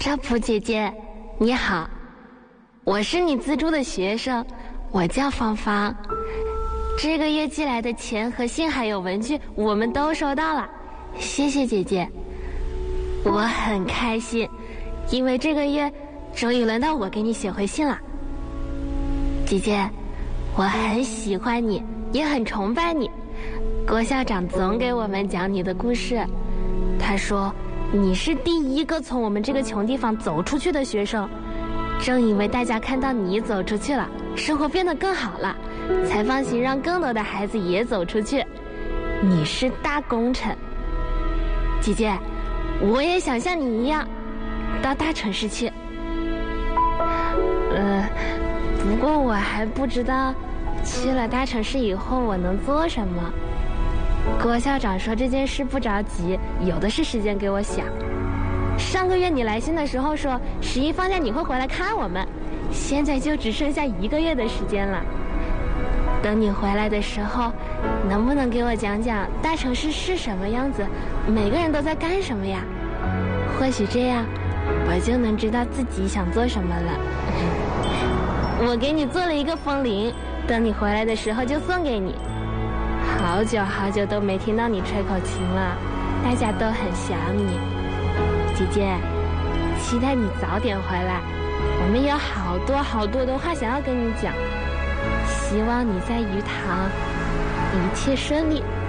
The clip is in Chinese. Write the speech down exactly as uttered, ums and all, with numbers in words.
赵普姐姐，你好，我是你资助的学生，我叫芳芳。这个月寄来的钱和信还有文具，我们都收到了，谢谢姐姐。我很开心，因为这个月终于轮到我给你写回信了。姐姐，我很喜欢你，也很崇拜你。郭校长总给我们讲你的故事，他说你是第一个从我们这个穷地方走出去的学生，正因为大家看到你走出去了，生活变得更好了，才放心让更多的孩子也走出去。你是大功臣。姐姐，我也想像你一样到大城市去。呃，不过我还不知道去了大城市以后我能做什么。郭校长说这件事不着急，有的是时间给我想。上个月你来信的时候说十一放假你会回来看我们，现在就只剩下一个月的时间了。等你回来的时候，能不能给我讲讲大城市是什么样子，每个人都在干什么呀？或许这样我就能知道自己想做什么了。我给你做了一个风铃，等你回来的时候就送给你。好久好久都没听到你吹口琴了，大家都很想你。姐姐，期待你早点回来，我们有好多好多的话想要跟你讲。希望你在鱼塘一切顺利。